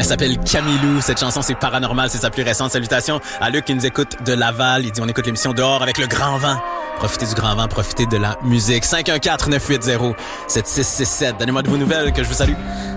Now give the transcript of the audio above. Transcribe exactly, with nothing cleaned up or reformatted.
Elle s'appelle Camilou. Cette chanson, c'est Paranormal. C'est sa plus récente. Salutations à Luc qui nous écoute de Laval. Il dit, on écoute l'émission dehors avec le grand vent. Profitez du grand vent, profitez de la musique. cinq un quatre neuf huit zéro sept six six sept. Donnez-moi de vos nouvelles que je vous salue.